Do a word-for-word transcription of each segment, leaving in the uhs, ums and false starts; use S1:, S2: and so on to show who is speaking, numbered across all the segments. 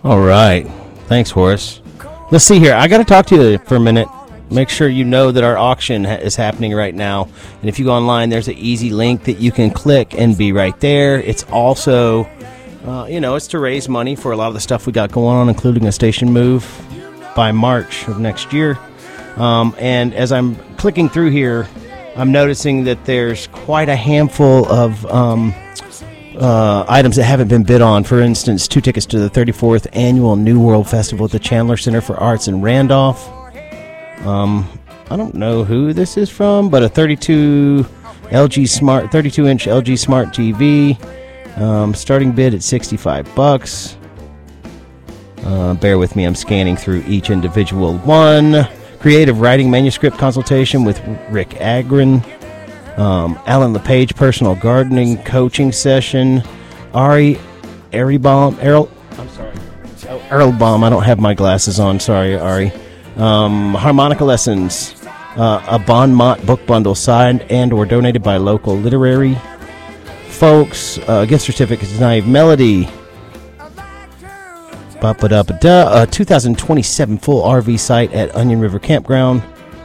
S1: All right. Thanks, Horace. Let's see here. I got to talk to you for a minute. Make sure you know that our auction ha- is happening right now. And if you go online, there's an easy link that you can click and be right there. It's also, uh, you know, it's to raise money for a lot of the stuff we got going on, including a station move by March of next year. Um, and as I'm clicking through here, I'm noticing that there's quite a handful of um, uh, items that haven't been bid on. For instance, two tickets to the thirty-fourth Annual New World Festival at the Chandler Center for Arts in Randolph. Um, I don't know who this is from, but a thirty-two L G Smart, thirty-two inch L G Smart T V, um, starting bid at sixty-five bucks. Uh, bear with me, I'm scanning through each individual one. Creative writing manuscript consultation with Rick Agron. Um, Alan LePage personal gardening coaching session. Ari Erlbaum, Erl, I'm sorry, oh, Erlbaum. I don't have my glasses on. Sorry, Ari. Um, harmonica lessons, uh, a Bon Mott book bundle signed and or donated by local literary folks, uh, gift certificate to Naive Melody, Ba-ba-da-ba-da, a two thousand twenty-seven full R V site at Onion River Campground,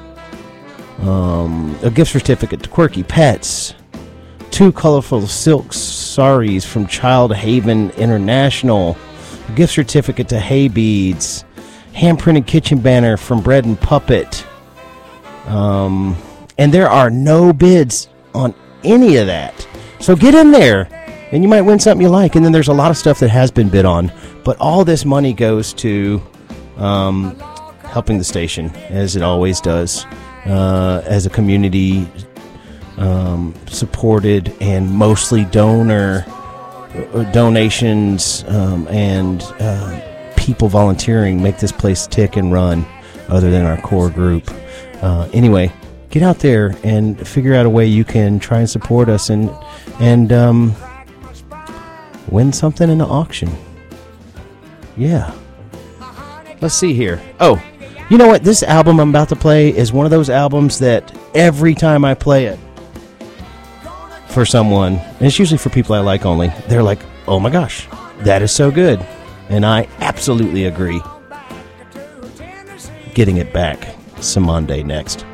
S1: um, a gift certificate to Quirky Pets, two colorful silk saris from Child Haven International, a gift certificate to Hay Beads, hand-printed kitchen banner from Bread and Puppet. Um, and there are no bids on any of that. So get in there, and you might win something you like. And then there's a lot of stuff that has been bid on. But all this money goes to um, helping the station, as it always does, uh, as a community um, supported and mostly donor uh, donations um, and... Uh, people volunteering make this place tick and run other than our core group. Uh, anyway, get out there and figure out a way you can try and support us and and um, win something in the auction. Yeah. Let's see here. Oh, you know what? This album I'm about to play is one of those albums that every time I play it for someone, and it's usually for people I like only, they're like, oh my gosh, that is so good. And I absolutely agree. Getting it back. Some Monday next.